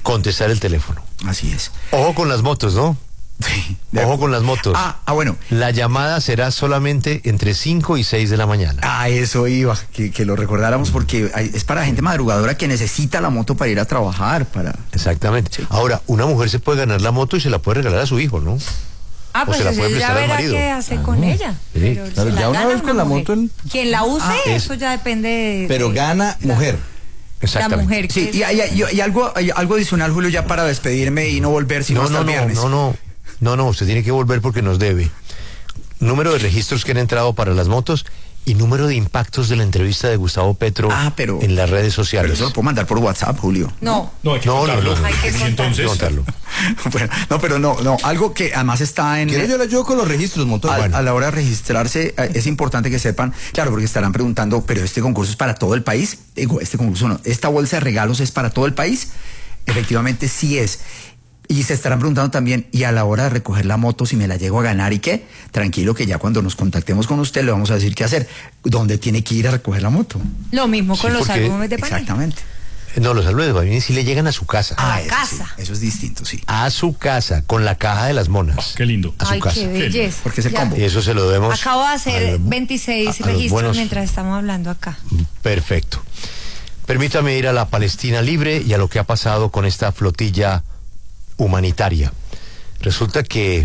contestar el teléfono. Así es. Ojo con las motos, ¿no? Sí. Ojo con las motos. Bueno. La llamada será solamente entre 5 y 6 de la mañana. Eso iba, que lo recordáramos porque es para gente madrugadora que necesita la moto para ir a trabajar, Exactamente. Sí. Ahora, una mujer se puede ganar la moto y se la puede regalar a su hijo, ¿no? Pues se la puede prestar al marido. Qué hace con ella. Sí. Pero ya una vez con la moto... Quien la use, eso ya depende Pero gana mujer. Exactamente. La mujer. Sí, y algo adicional, Julio, ya para despedirme y no volver sino hasta el viernes. No, usted tiene que volver porque nos debe. Número de registros que han entrado para las motos y número de impactos de la entrevista de Gustavo Petro en las redes sociales. Pero eso lo puedo mandar por WhatsApp, Julio. No, hay que contarlo. Bueno, algo que además está en... Yo le ayudo con los registros, a la hora de registrarse, es importante que sepan, claro, porque estarán preguntando, pero este concurso es para todo el país. Digo, este concurso no, esta bolsa de regalos es para todo el país. Efectivamente sí es. Y se estarán preguntando también, y a la hora de recoger la moto, si me la llego a ganar y qué, tranquilo que ya cuando nos contactemos con usted le vamos a decir qué hacer, dónde tiene que ir a recoger la moto. Lo mismo con los álbumes de Panini. Exactamente. No, los álbumes de Panini sí le llegan a su casa. A la casa. Sí, eso es distinto, sí. A su casa, con la caja de las monas. Qué lindo. A su casa. Qué belleza. Porque es el combo. Y eso se lo debemos. Acabo de hacer 26 registros mientras estamos hablando acá. Perfecto. Permítame ir a la Palestina libre y a lo que ha pasado con esta flotilla humanitaria. Resulta que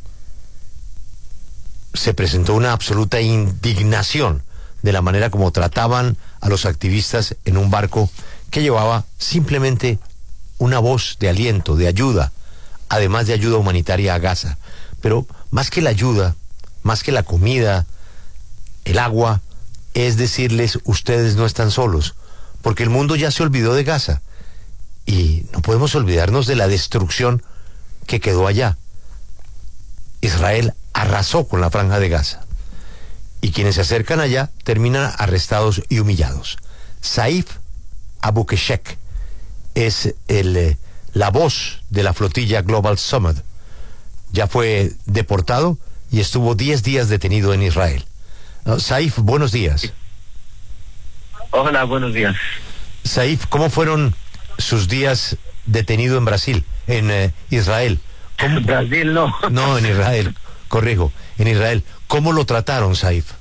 se presentó una absoluta indignación de la manera como trataban a los activistas en un barco que llevaba simplemente una voz de aliento, de ayuda, además de ayuda humanitaria a Gaza. Pero más que la ayuda, más que la comida, el agua, es decirles, ustedes no están solos, porque el mundo ya se olvidó de Gaza. Y no podemos olvidarnos de la destrucción que quedó allá. Israel arrasó con la franja de Gaza. Y quienes se acercan allá terminan arrestados y humillados. Saif Abu Keshek es la voz de la flotilla Global Summit. Ya fue deportado y estuvo 10 días detenido en Israel. Saif, buenos días. Hola, buenos días. Saif, ¿cómo fueron sus días detenido en Brasil, en Israel? ¿Cómo? Brasil no. No, en Israel, corrijo, en Israel. ¿Cómo lo trataron, Saif?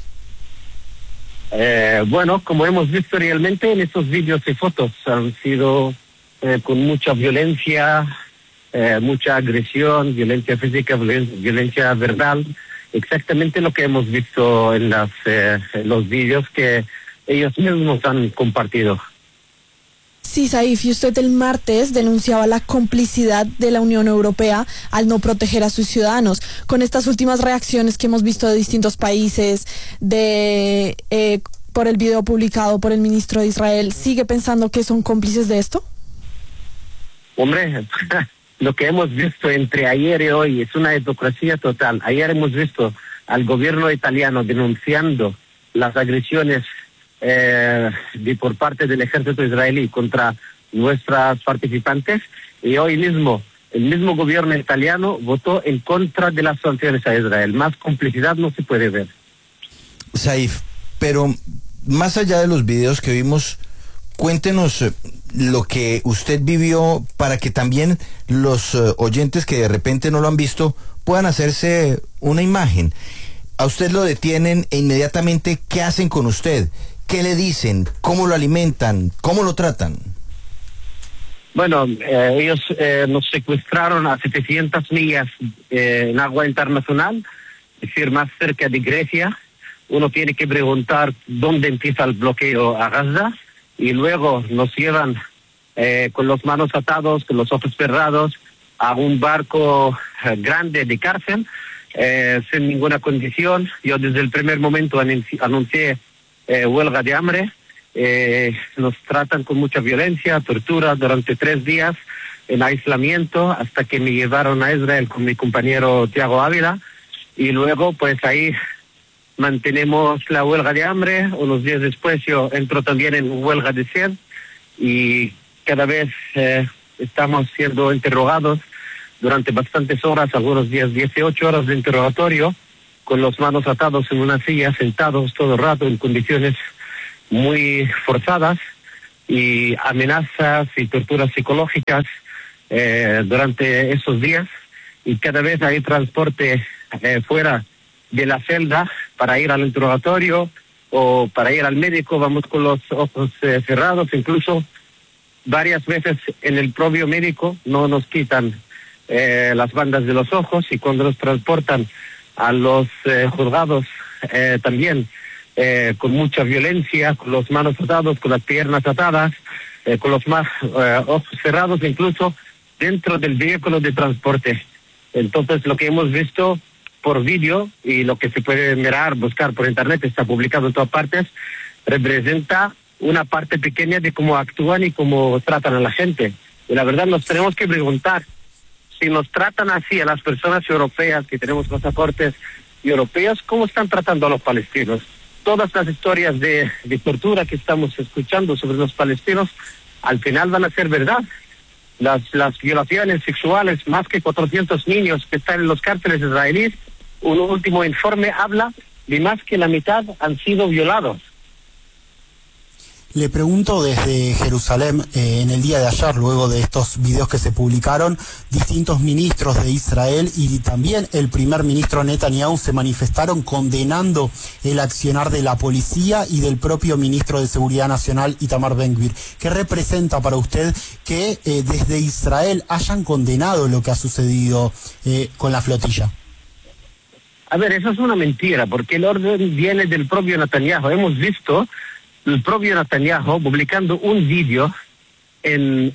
Bueno, como hemos visto realmente en estos vídeos y fotos, han sido con mucha violencia, mucha agresión, violencia física, violencia verbal, exactamente lo que hemos visto en los vídeos que ellos mismos han compartido. Sí, Saif, y usted el martes denunciaba la complicidad de la Unión Europea al no proteger a sus ciudadanos. Con estas últimas reacciones que hemos visto de distintos países, por el video publicado por el ministro de Israel, ¿sigue pensando que son cómplices de esto? Hombre, lo que hemos visto entre ayer y hoy es una hipocresía total. Ayer hemos visto al gobierno italiano denunciando las agresiones por parte del ejército israelí contra nuestras participantes, y hoy mismo el mismo gobierno italiano votó en contra de las sanciones a Israel. Más complicidad no se puede ver. Saif, pero más allá de los videos que vimos, cuéntenos lo que usted vivió para que también los oyentes que de repente no lo han visto puedan hacerse una imagen. A usted lo detienen e inmediatamente, ¿qué hacen con usted? ¿Qué le dicen? ¿Cómo lo alimentan? ¿Cómo lo tratan? Bueno, ellos nos secuestraron a 700 millas en agua internacional, es decir, más cerca de Grecia. Uno tiene que preguntar dónde empieza el bloqueo a Gaza, y luego nos llevan con las manos atados, con los ojos cerrados, a un barco grande de cárcel, sin ninguna condición. Yo desde el primer momento anuncié huelga de hambre. Nos tratan con mucha violencia, tortura durante 3 días en aislamiento, hasta que me llevaron a Israel con mi compañero Tiago Ávila, y luego pues ahí mantenemos la huelga de hambre. Unos días después yo entro también en huelga de sed, y cada vez estamos siendo interrogados durante bastantes horas, algunos días 18 horas de interrogatorio, con las manos atados en una silla, sentados todo el rato en condiciones muy forzadas. y amenazas y torturas psicológicas durante esos días, y cada vez hay transporte fuera de la celda para ir al interrogatorio o para ir al médico, vamos con los ojos cerrados, incluso varias veces en el propio médico no nos quitan las bandas de los ojos, y cuando nos transportan a los juzgados también con mucha violencia, con las manos atadas, con las piernas atadas, con los ojos cerrados, incluso dentro del vehículo de transporte. Entonces lo que hemos visto por vídeo y lo que se puede mirar, buscar por internet, está publicado en todas partes, representa una parte pequeña de cómo actúan y cómo tratan a la gente. Y la verdad nos tenemos que preguntar, si nos tratan así a las personas europeas que tenemos pasaportes europeos, ¿cómo están tratando a los palestinos? Todas las historias de tortura que estamos escuchando sobre los palestinos, al final van a ser verdad. Las violaciones sexuales, más que 400 niños que están en los cárceles israelíes, un último informe habla de más que la mitad han sido violados. Le pregunto desde Jerusalén, en el día de ayer, luego de estos videos que se publicaron, distintos ministros de Israel y también el primer ministro Netanyahu se manifestaron condenando el accionar de la policía y del propio ministro de Seguridad Nacional, Itamar Ben-Gvir. ¿Qué representa para usted que desde Israel hayan condenado lo que ha sucedido con la flotilla? A ver, eso es una mentira, porque el orden viene del propio Netanyahu. Hemos visto el propio Netanyahu publicando un vídeo en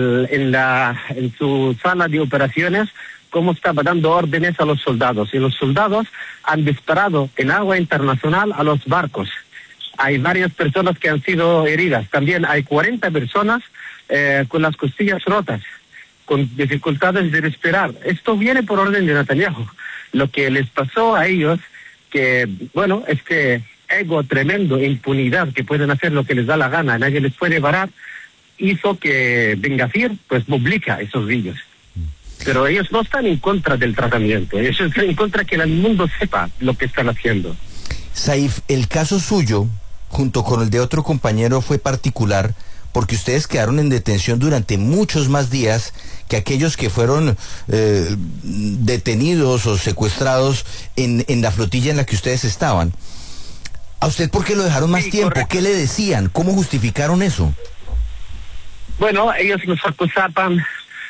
su sala de operaciones, cómo estaba dando órdenes a los soldados, y los soldados han disparado en agua internacional a los barcos. Hay varias personas que han sido heridas, también hay 40 personas con las costillas rotas, con dificultades de respirar. Esto viene por orden de Netanyahu. Lo que les pasó a ellos, que bueno, ego tremendo, impunidad, que pueden hacer lo que les da la gana, nadie les puede parar, hizo que Ben-Gvir pues publica esos vídeos. Pero ellos no están en contra del tratamiento, ellos están en contra que el mundo sepa lo que están haciendo. Saif, el caso suyo, junto con el de otro compañero, fue particular porque ustedes quedaron en detención durante muchos más días que aquellos que fueron detenidos o secuestrados en la flotilla en la que ustedes estaban. ¿A usted por qué lo dejaron más tiempo? Correcto. ¿Qué le decían? ¿Cómo justificaron eso? Bueno, ellos nos acusaban,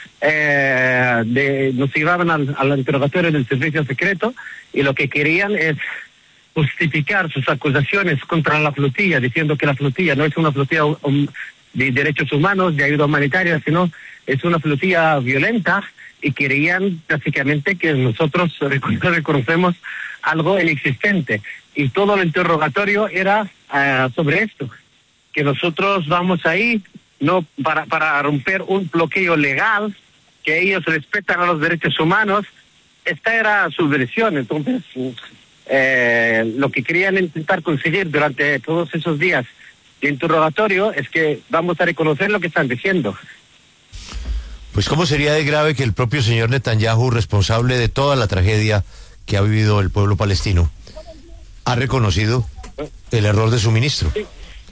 nos llevaban al interrogatorio del servicio secreto, y lo que querían es justificar sus acusaciones contra la flotilla, diciendo que la flotilla no es una flotilla de derechos humanos, de ayuda humanitaria, sino es una flotilla violenta, y querían básicamente que nosotros reconocemos algo inexistente. Y todo el interrogatorio era sobre esto, que nosotros vamos ahí no para romper un bloqueo legal, que ellos respetan a los derechos humanos. Esta era su versión. Entonces, lo que querían intentar conseguir durante todos esos días de interrogatorio es que vamos a reconocer lo que están diciendo. Pues ¿cómo sería de grave que el propio señor Netanyahu, responsable de toda la tragedia que ha vivido el pueblo palestino, ha reconocido el error de su ministro? Sí.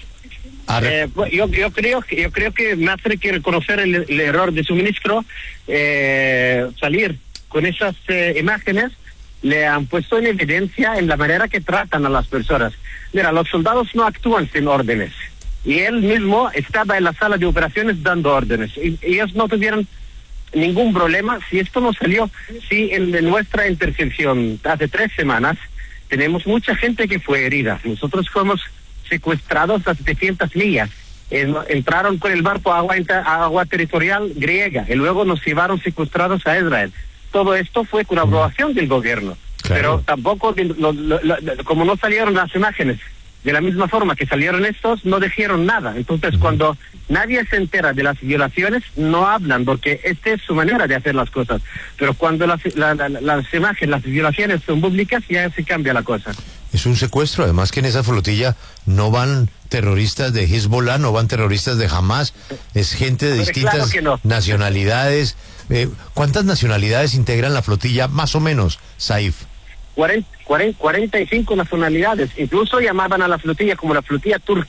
Yo creo que más que reconocer el error de su ministro, salir con esas imágenes le han puesto en evidencia en la manera que tratan a las personas. Mira, los soldados no actúan sin órdenes, y él mismo estaba en la sala de operaciones dando órdenes, y ellos no tuvieron ningún problema. Si esto no salió, si en nuestra intercepción hace 3 semanas tenemos mucha gente que fue herida. Nosotros fuimos secuestrados a 700 millas. Entraron con el barco a agua territorial griega, y luego nos llevaron secuestrados a Israel. Todo esto fue con aprobación del gobierno. Claro. Pero tampoco, como no salieron las imágenes de la misma forma que salieron estos, no dijeron nada. Entonces, cuando nadie se entera de las violaciones, no hablan, porque esta es su manera de hacer las cosas. Pero cuando las imágenes, las violaciones son públicas, ya se cambia la cosa. Es un secuestro, además que en esa flotilla no van terroristas de Hezbollah, no van terroristas de Hamas, es gente de distintas nacionalidades. ¿Cuántas nacionalidades integran la flotilla, más o menos, Saif? 45 nacionalidades. Incluso llamaban a la flotilla como la flotilla turca,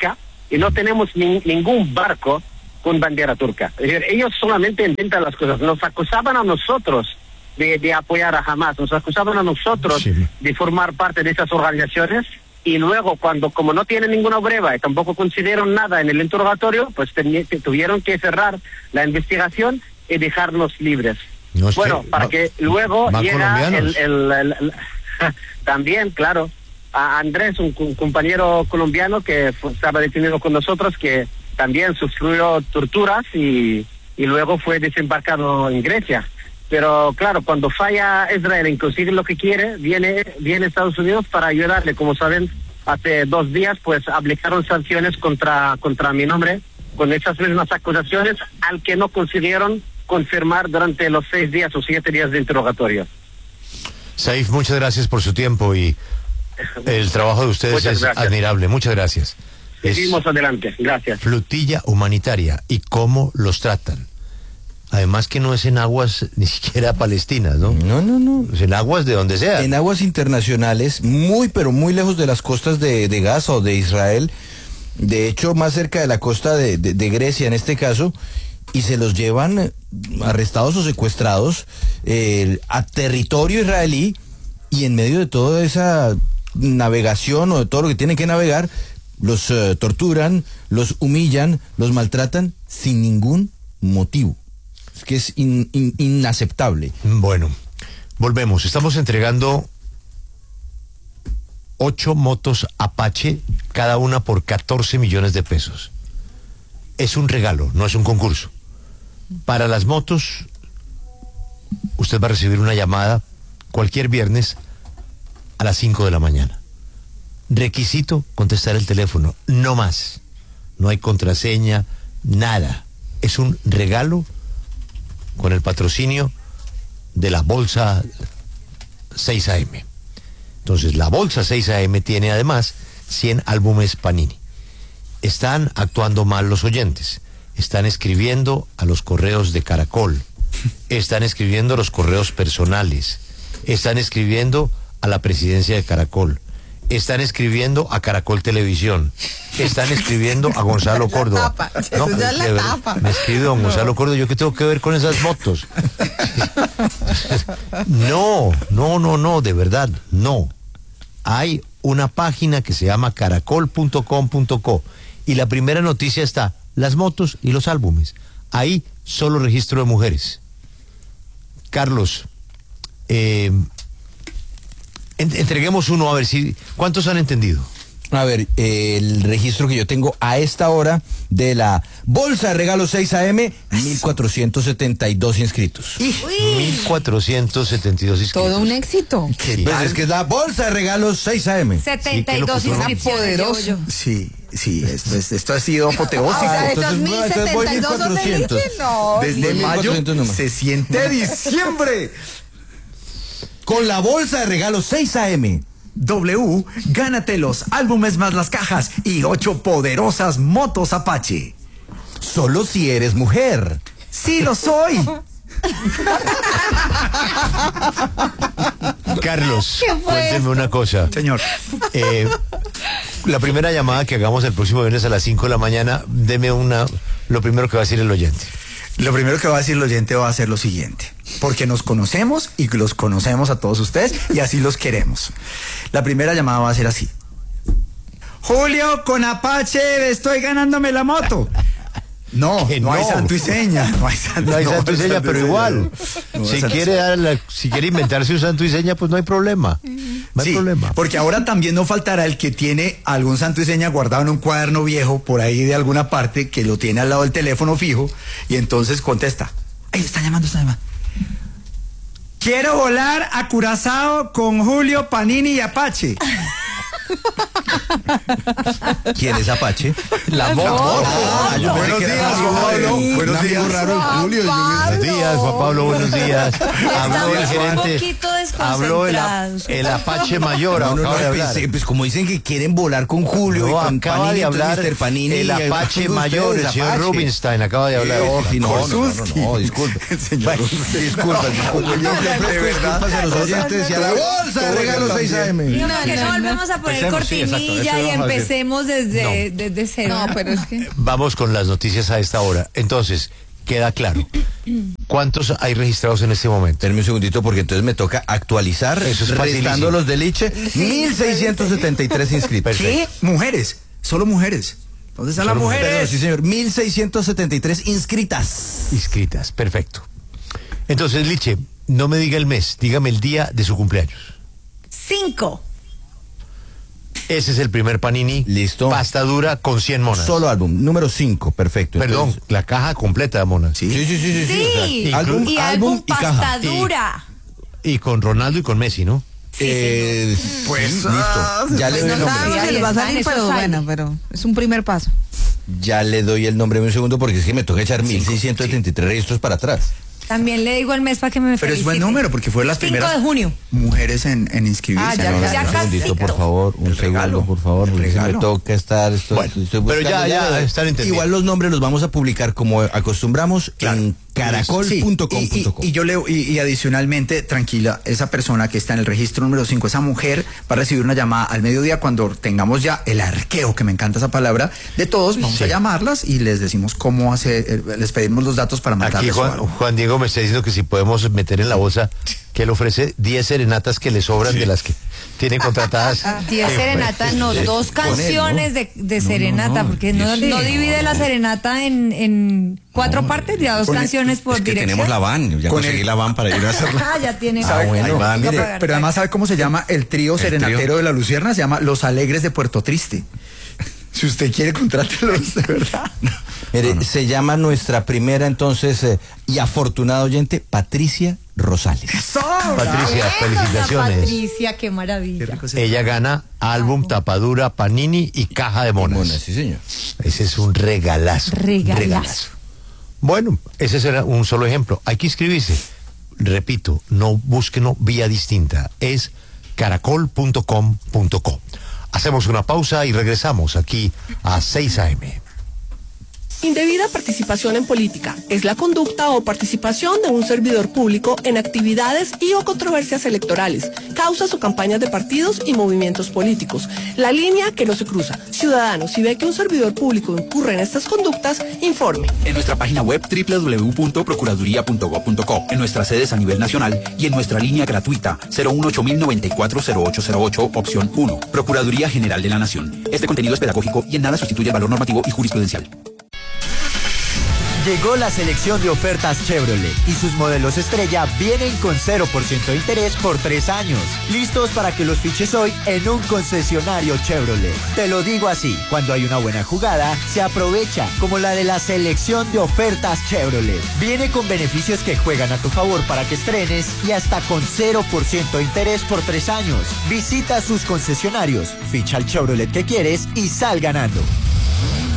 y no tenemos ningún barco con bandera turca. Es decir, ellos solamente inventan las cosas. Nos acusaban a nosotros de apoyar a Hamas, nos acusaban a nosotros de formar parte de esas organizaciones, y luego como no tienen ninguna prueba y tampoco consideraron nada en el interrogatorio, pues tuvieron que cerrar la investigación y dejarnos libres. No sé, bueno, para que luego llega también, claro, a Andrés, un compañero colombiano que estaba detenido con nosotros, que también sufrió torturas y luego fue desembarcado en Grecia. Pero claro, cuando falla Israel en conseguir lo que quiere, viene Estados Unidos para ayudarle. Como saben, hace 2 días pues aplicaron sanciones contra mi nombre, con esas mismas acusaciones, al que no consiguieron confirmar durante los 6 días o 7 días de interrogatorio. Saif, muchas gracias por su tiempo, y el trabajo de ustedes es admirable. Muchas gracias. Seguimos adelante, gracias. Flotilla humanitaria, y cómo los tratan. Además que no es en aguas ni siquiera palestinas, ¿no? No. Es en aguas de donde sea. En aguas internacionales, pero muy lejos de las costas de Gaza o de Israel. De hecho, más cerca de la costa de Grecia en este caso. Y se los llevan arrestados o secuestrados a territorio israelí. Y en medio de toda esa navegación o de todo lo que tienen que navegar, los torturan, los humillan, los maltratan sin ningún motivo. Es que es inaceptable. Bueno, volvemos. Estamos entregando 8 motos Apache, cada una por 14 millones de pesos. Es un regalo, no es un concurso. Para las motos, usted va a recibir una llamada cualquier viernes a las 5 de la mañana. Requisito: contestar el teléfono, no más. No hay contraseña, nada. Es un regalo con el patrocinio de la Bolsa 6 AM. Entonces, la Bolsa 6 AM tiene además 100 álbumes Panini. Están actuando mal los oyentes. Están escribiendo a los correos de Caracol. Están escribiendo a los correos personales. Están escribiendo a la presidencia de Caracol. Están escribiendo a Caracol Televisión. Están escribiendo a Gonzalo Córdoba. No, me escribe don Gonzalo Córdoba. ¿Yo qué tengo que ver con esas motos? No, de verdad, no. Hay una página que se llama caracol.com.co, y la primera noticia está: las motos y los álbumes. Ahí solo registro de mujeres. Carlos, entreguemos uno a ver si... ¿Cuántos han entendido? A ver, el registro que yo tengo a esta hora de la Bolsa de Regalos 6 AM, 1,472 inscritos. 1,472 inscritos. Todo un éxito. Pues es que es la Bolsa de Regalos 6 AM. 72 inscripciones. Sí, esto ha sido apoteósico. Entonces 1,072 ¿dónde dije? No. Desde mayo se siente diciembre. Con la Bolsa de Regalos 6 AM. Gánate los álbumes más las cajas y 8 poderosas motos Apache. Solo si eres mujer. ¡Sí lo soy! Carlos, cuénteme una cosa. Señor. La primera llamada que hagamos el próximo viernes a las 5 de la mañana, deme lo primero que va a decir el oyente. Lo primero que va a decir el oyente va a ser lo siguiente: porque nos conocemos y los conocemos a todos ustedes y así los queremos. La primera llamada va a ser así: Julio, con Apache estoy ganándome la moto. No hay santo y seña. No hay santo y seña, pero igual. Si quiere inventarse un santo y seña, pues no hay problema. No hay problema. Porque ahora también no faltará el que tiene algún santo y seña guardado en un cuaderno viejo por ahí de alguna parte, que lo tiene al lado del teléfono fijo, y entonces contesta: ¡ay, está llamando! Quiero volar a Curazao con Julio, Panini y Apache. ¿Quién es Apache? La moto. Buenos días, Juan Pablo. Buenos días. Buenos días, Juan Pablo. Buenos días. Habló el gerente. Un poquito habló desconcentrados. el Apache Mayor, acaba de hablar. Pues como dicen que quieren volar con Julio No, y con acaba Panini, de hablar Mr. Panini, el Apache Mayor, el señor Rubinstein acaba de hablar. No, disculpe. Bueno, disculpa. Yo le ofrezco disculpas a los oyentes y a la bolsa de regalos 6 AM. Digamos que no volvemos a poner Empecemos, sí, exacto, cortinilla eso y vamos a hacer. empecemos desde cero. No, pero es que... Vamos con las noticias a esta hora. Entonces, queda claro. ¿Cuántos hay registrados en este momento? Espérame un segundito porque entonces me toca actualizar, Eso es facilísimo. restando los de Liche, 1.673 inscritos. ¿Qué? Mujeres, solo mujeres. ¿Dónde están las Solo mujeres? Perdón, sí, señor, 1.673 inscritas. Inscritas, perfecto. Entonces, Liche, no me diga el mes, dígame el día de su cumpleaños. 5. Ese es el primer Panini. Listo. Pasta dura con 100 monas. Solo álbum, número 5, perfecto. Perdón, Entonces, la caja completa de monas. sí, sí. Sí, álbum, y álbum álbum y caja. pasta dura. Y con Ronaldo y con Messi, ¿no? Pues listo. Ya le doy el No nombre. sabemos si le va a salir, Eso pero sale. bueno, pero es un primer paso. Ya le doy el nombre en un segundo porque es que me toca echar 1.673 registros para atrás. También le digo el mes para que me Pero es felicite. buen número porque fue las 5 primeras de junio. mujeres en inscribirse. Ah, ya, ¿no? ya Un casi. segundito, por favor, un El segundo, regalo. por favor, El porque se me regalo. toca estar. Bueno, pero buscando ya están entendidos. Igual los nombres los vamos a publicar como acostumbramos en caracol.com.co. Sí, y yo leo, y adicionalmente, tranquila, esa persona que está en el registro número 5, esa mujer va a recibir una llamada al mediodía cuando tengamos ya el arqueo, que me encanta esa palabra, de todos. Vamos a llamarlas y les decimos cómo hacer, les pedimos los datos para Aquí mandarles. Juan Diego me está diciendo que si podemos meter en la bolsa que él ofrece 10 serenatas que le sobran de las que tienen contratadas. 10 serenatas, no, 2 canciones de serenata, porque no divide la serenata en 4 partes, ya 2 canciones por Es que dirección. tenemos la van, ya Con conseguí el- la van para ir a hacerla. Ah, ya tiene. ¿Sabe? bueno. Ahí va, Toca mire, pagar pero además, ¿sabe cómo se llama el trío serenatero trío. de la Lucierna? Se llama Los Alegres de Puerto Triste. Si usted quiere, contrátelos, de verdad. Mire, se llama nuestra primera entonces y afortunada oyente, Patricia Rosales. Patricia, felicitaciones. Patricia, qué maravilla. Ella gana álbum, tapadura, Panini y caja de monas. Mona, sí, señor. Ese es un regalazo. Regalazo. Bueno, ese será un solo ejemplo. Hay que inscribirse. Repito, no búsquenlo vía distinta. Es caracol.com.co. Hacemos una pausa y regresamos aquí a 6 AM. Indebida participación en política es la conducta o participación de un servidor público en actividades y o controversias electorales, causas o campañas de partidos y movimientos políticos. La línea que no se cruza. Ciudadanos, si ve que un servidor público incurre en estas conductas, informe. En nuestra página web www.procuraduría.gov.co, en nuestras sedes a nivel nacional y en nuestra línea gratuita 018-094-0808, opción 1. Procuraduría General de la Nación. Este contenido es pedagógico y en nada sustituye el valor normativo y jurisprudencial. Llegó la selección de ofertas Chevrolet y sus modelos estrella vienen con 0% de interés por 3 años. Listos para que los fiches hoy en un concesionario Chevrolet. Te lo digo así, cuando hay una buena jugada, se aprovecha, como la de la selección de ofertas Chevrolet. Viene con beneficios que juegan a tu favor para que estrenes y hasta con 0% de interés por 3 años. Visita sus concesionarios, ficha el Chevrolet que quieres y sal ganando.